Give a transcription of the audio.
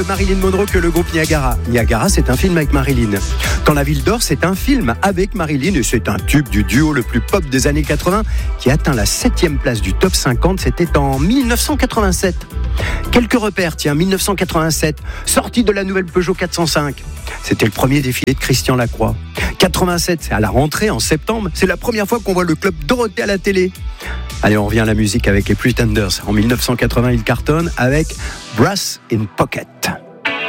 Marilyn Monroe que le groupe Niagara. Niagara, c'est un film avec Marilyn. Quand la ville dort, c'est un film avec Marilyn et c'est un tube du duo le plus pop des années 80 qui atteint la 7e place du top 50. C'était en 1987. Quelques repères, 1987, sortie de la nouvelle Peugeot 405. C'était le premier défilé de Christian Lacroix. 87, c'est à la rentrée en septembre. C'est la première fois qu'on voit le club Dorothée à la télé. Allez, on revient à la musique avec les Pretenders. En 1980, ils cartonnent avec Brass in Pocket.